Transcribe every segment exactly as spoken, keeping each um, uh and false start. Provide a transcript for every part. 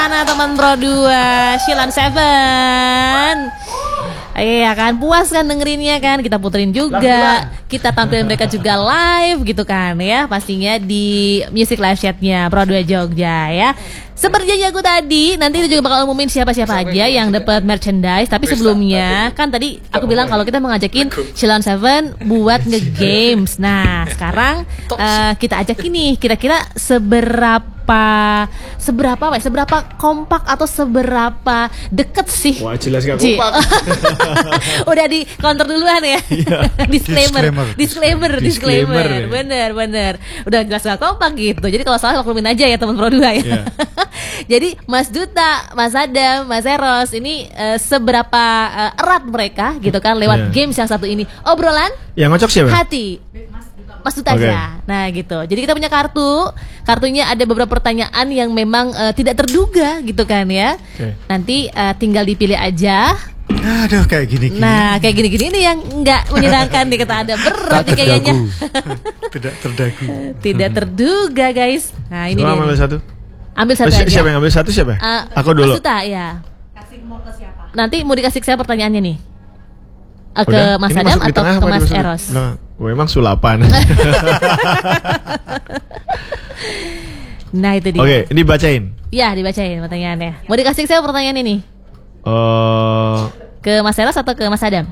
Mana teman Pro dua Sheila Seven. Iya kan, puas kan dengerinnya kan. Kita puterin juga, kita tampilin mereka juga live gitu kan ya. Pastinya di Music Live Chat-nya Pro dua Jogja ya. Seperti janji aku tadi, nanti itu juga bakal umumin siapa-siapa aja yang dapat merchandise. Tapi sebelumnya kan tadi aku bilang kalau kita mengajakin Sheila Seven buat nge-games. Nah sekarang uh, kita ajak ini, kira-kira seberapa seberapa apa ya, seberapa kompak atau seberapa deket sih? Wah jelas gak kompak. Udah di counter duluan ya. disclaimer, disclaimer, disclaimer, disclaimer. Ya. Bener, bener. Udah jelas gak kompak gitu. Jadi kalau salah maklumin aja ya teman Pro dua ya. Yeah. Jadi Mas Duta, Mas Adam, Mas Eros ini uh, seberapa uh, erat mereka gitu kan lewat yeah. games yang satu ini. Obrolan yang ngocok siapa? Hati. Mas Duta okay. aja. Nah gitu. Jadi kita punya kartu. Kartunya ada beberapa pertanyaan yang memang uh, tidak terduga gitu kan ya. Okay. Nanti uh, tinggal dipilih aja. Aduh kayak gini-gini. Nah kayak gini-gini nih yang nggak menyenangkan nih kata Anda. Berat nih kayaknya. Tidak terdagu. Tidak terduga guys. Nah ini dia. Ambil satu. Ambil satu oh, aja. Siapa yang ambil satu siapa? Uh, Aku dulu. Mas Duta ya. Kasih mau ke siapa? Nanti mau dikasih ke saya pertanyaannya nih. Uh, ke Udah? Mas Ini Adam atau ke Mas masuk, Eros? Nah, gue emang sulapan. Nah itu dia. Oke, ini bacain. Ya dibacain pertanyaannya. Mau dikasih ke saya pertanyaan ini? Uh, ke Mas Eros atau ke Mas Adam?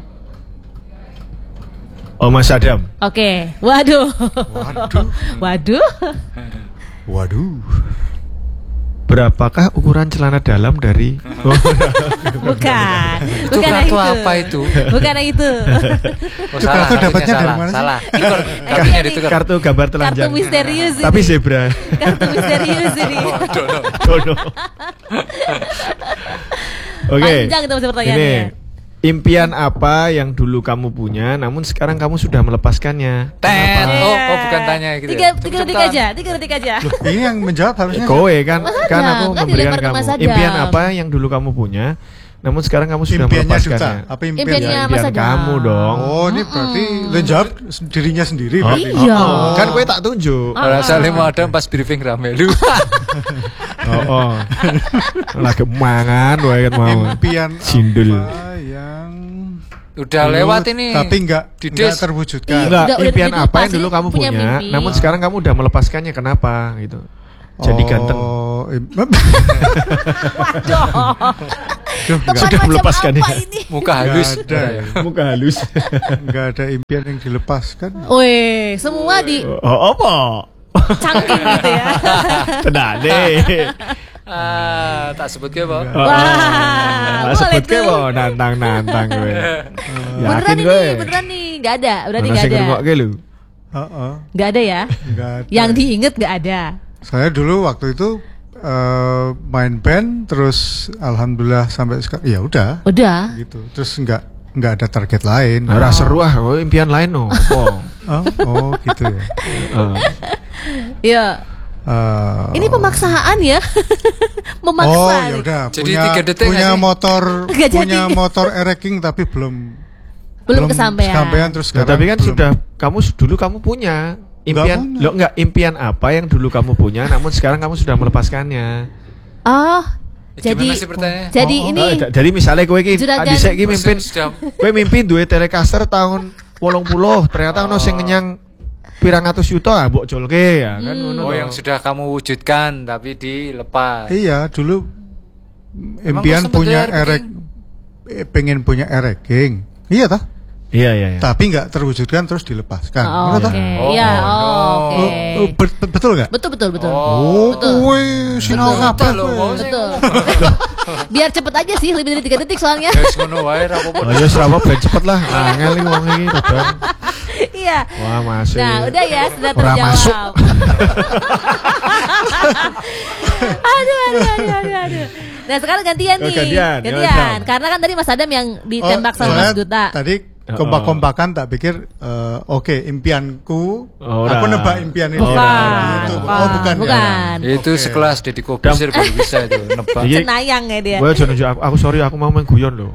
Oh Mas Adam. Oke. Waduh. Waduh. Waduh. Waduh. Berapakah ukuran celana dalam dari? Oh, bukan. Itu bukan kartu itu. apa itu? Bukan itu. Oh, salah, kartu dapatnya dari mana? Salah. Itu kartunya itu kartu gambar telanjang. Kartu misterius ini. Tapi zebra. Kartu misterius ini. Dono. Oke. Panjang itu masih pertanyaannya. Ini impian apa yang dulu kamu punya, namun sekarang kamu sudah melepaskannya? Ten. Oh, oh bukan tanya gitu. Tiga, tiga detik aja, tiga detik aja. Loh, ini yang menjawab harusnya. Kowe kan, kan aku kan memberikan kamu. Impian apa yang dulu kamu punya, namun sekarang kamu sudah impiannya melepaskannya? Duta. Apa impiannya? Impiannya Impian Mas Adam. kamu dong. Oh, ini berarti lo jawab dirinya sendiri. Oh, berarti. iya. Oh, kan kowe tak tunjuk. Rasa lima ada pas briefing rame lu. Oh, oh. Lagi mangan wae kan mau. Impian Cindul. apa yang Udah dulu, lewat ini. tapi enggak, Didis. enggak terwujudkan. Enggak, Udah- udah impian dilepas apa yang sih, dulu kamu punya punya, mimpi. namun sekarang kamu udah melepaskannya, kenapa gitu? Jadi ganteng. Oh, im- Waduh. Duh, Teman enggak, Sudah macam melepaskannya. apa ini? Muka halus. Nggak ada ya. Muka halus. enggak ada impian yang dilepaskan. Weh, semua di Oh, apa? cangking gitu ya. Tenang deh. Ah, tak sebut ke, Pak. Wah, Lah boleh sebut ke tuh. mau nantang-nantang gue. Beneran ini, beneran nih, nggak ada, berarti nggak ada. Ngrungokke lho. Heeh. Nggak ada ya? Enggak ada. Yang diinget nggak ada. Saya dulu waktu itu eh, main band terus alhamdulillah sampai sekarang ya udah Udah. gitu. Terus enggak enggak ada target lain. Ora seru ah, oh, impian lain no. Oh. Oh, oh gitu ya. Uh. Ya. Eh, Ini pemaksaan ya. Memaksa. Oh ya nih. udah Jadi punya tiga detik punya nggak sih? motor Nggak punya jadi. motor ereking tapi belum Belum kesampaian. kesampaian terus Nah, sekarang tapi kan belum. sudah kamu dulu kamu punya impian punya. lo enggak impian apa yang dulu kamu punya namun sekarang kamu sudah melepaskannya. Oh. Gimana Jadi sih pertanyaannya? jadi Oh, oh. ini Oh, d- jadi misalnya kowe iki Juragan. dhisik iki mimpin Sudah- kowe mimpi duwe Telecaster tahun wolong puluh ternyata ono sing ngenyang pirang atus juta ah mbok jolke ya kan ngono. Oh, toh. yang sudah kamu wujudkan tapi dilepas. Iya dulu Emang impian kok sempet punya ereking? erek eh, pengen punya ereking. Iya tah? Iya iya iya. Tapi nggak terwujudkan terus dilepaskan. Oh, Bener oke. tah? Oh, Iya, no. oh, oke. Oh, oh, bet- bet- betul nggak? Betul betul betul. Oh, Betul. kowe sinau Betul, kabeh loh, kowe. mau sih. Betul. Biar cepet aja sih, lebih dari tiga detik soalnya. Guys, ngono wae ra apa-apa. Oh ya serapa ben cepet lah. Angel iki wong iki Rodan. Iya. Wah masuk. Nah, udah ya, sudah Ora masuk. terjawab. aduh, aduh, aduh, aduh, aduh. Nah, sekarang gantian Oh, nih. gantian, ya, Gantian. Adam. Karena kan tadi Mas Adam yang ditembak Oh, sama soalnya Mas Duta. Tadi kompak-kompakan tak pikir eh, oke impianku Oh, aku ora. nebak impian itu. Bukan, Gitu. bukan, Oh bukan. ya? bukan. Itu Oke. sekelas Deddy Kobusir baru bisa itu nebak. Iya. Cenayang ya dia. Gue jangan nunjuk aku, aku sorry aku mau main guyon loh.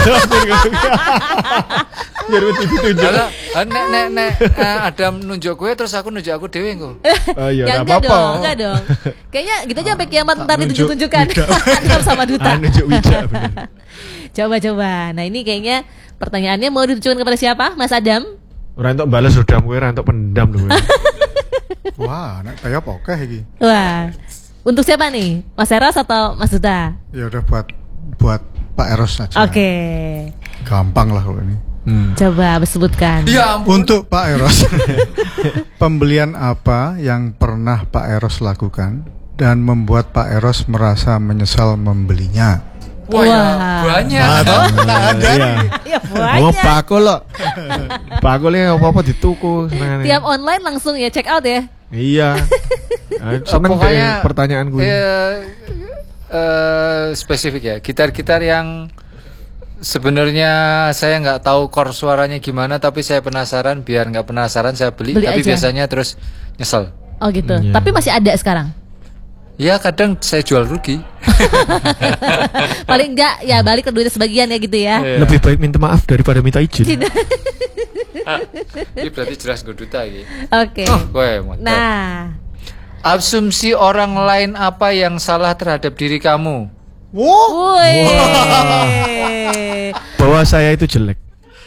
Biar tipi tunjuk. Kalau eh, nek nek nek eh, Adam nunjuk gue terus aku nunjuk aku dewe engko. Oh iya, Ya nggak enggak apa-apa. dong, enggak dong. Kayaknya gitu aja sampai kiamat ntar nunjuk ditunjuk-tunjukkan. Adam sama Duta. Ah, nunjuk Wija bener. Coba-coba. Nah ini kayaknya pertanyaannya mau ditujukan kepada siapa? Mas Adam? Ora entuk balas udah gue, ora entuk pendam loh. Wah, nek kayak apa oke iki. Wah. Untuk siapa nih? Mas Eros atau Mas Duta? Ya udah buat buat Pak Eros aja. Oke. Gampang lah kalau ini. Hmm. Coba sebutkan. Ya ampun. Untuk Pak Eros, pembelian apa yang pernah Pak Eros lakukan dan membuat Pak Eros merasa menyesal membelinya? Wah, ya, Wah. banyak. Iya. Ya Oh, banyak. pakul lo. Pakul ya apa-apa dituku senengane. Tiap online langsung ya check out ya. Iya. Ah, Seneng Pokoknya, deh pertanyaan gue. eh, eh, spesifik ya. Gitar-gitar yang sebenarnya saya nggak tahu core suaranya gimana, tapi saya penasaran. Biar nggak penasaran saya beli, Beli tapi aja. biasanya terus nyesel. Oh gitu. Iya. Tapi masih ada sekarang. Ya kadang saya jual rugi. Paling enggak ya balik ke duitnya sebagian ya gitu ya. Iya. Lebih baik minta maaf daripada minta izin. Ini berarti jelas gue duta gitu. Oke. Gue mantap. Nah, Asumsi orang lain apa yang salah terhadap diri kamu? Wow. woi. Bahwa saya itu jelek.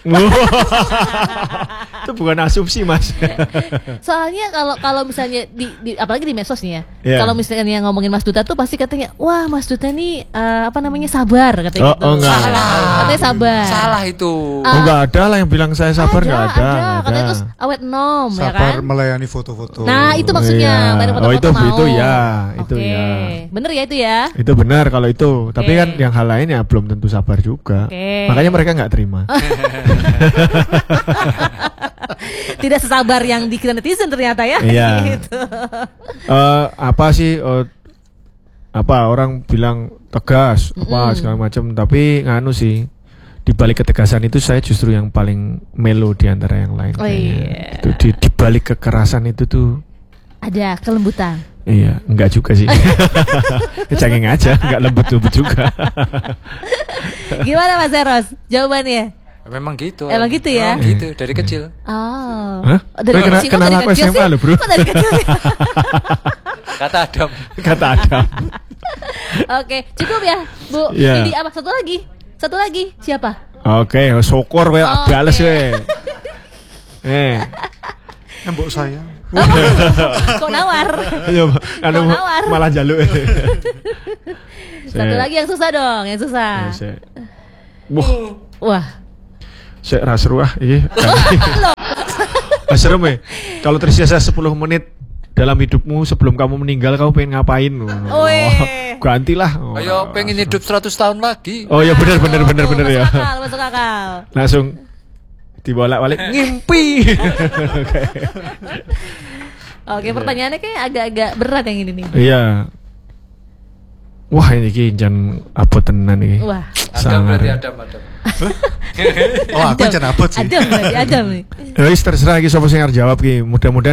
Itu bukan asumsi, Mas. Soalnya kalau kalau misalnya di, di apalagi di medsos nih ya. Iya. Kalau misalnya yang ngomongin Mas Duta tuh pasti katanya, "Wah, Mas Duta nih eh, apa namanya sabar," katanya Oh, gitu. oh, enggak. Salah. Katanya sabar. Salah itu. Oh, enggak ada lah yang bilang saya sabar, enggak ada. ada. enggak Katanya ada. terus awet nom ya Sabar kan. melayani foto-foto. Nah, itu maksudnya. Iya. Bayar Oh, foto-foto itu mau. itu ya, itu Oke. ya. Bener ya itu ya. Itu benar kalau itu. Tapi Oke. kan yang hal lain ya belum tentu sabar juga. Oke. Makanya mereka nggak terima. Tidak sesabar yang dikira netizen ternyata ya. Iya. Gitu. Eh, apa sih eh, apa orang bilang tegas apa Mm-mm. segala macam, tapi nganu sih di balik ketegasan itu saya justru yang paling melo di antara yang lain. Oh, kayaknya. iya. Itu di, di balik kekerasan itu tuh Ada kelembutan. iya, enggak juga sih. Cengeng aja, enggak lembut-lembut juga. Gimana Mas Eros? Jawabannya? Memang gitu. Emang gitu ya? Memang gitu dari kecil. Oh. Hah? Dari Lu kena- kecil, kok kenal dari aku kecil S M A sih? loh, bro. Kok dari kecil sih? Kata Adam. Kata Adam. Oke, cukup ya, Bu. Iya. Ini apa? Satu lagi. Satu lagi. Siapa? Oke, syukur we Oke. bales we. Eh, Embok saya. Kok nawar? ayo anu Kok nawar? malah jaluk. Satu lagi yang susah dong, yang susah. Wah, Wah. saya rasa seru ah iki. Ah, serem ya. Kalau tersisa sepuluh menit dalam hidupmu sebelum kamu meninggal, kamu pengen ngapain? Oh, Wih. gantilah. Oh, Ayo pengen hidup seratus tahun lagi. Oh ya benar benar benar benar ya. Masuk akal, masuk akal. Langsung dibolak-balik ngimpi. Oke, pertanyaannya kayak agak-agak berat yang ini nih. Iya. Wah, ini ki jan apa tenan iki. Wah. Adam berarti Sangar. Adam Adam. Oh, aku jangan abot sih. Adam berarti Adam nih. Ya wis terserah iki sapa sing arep jawab ki. Mudah-mudahan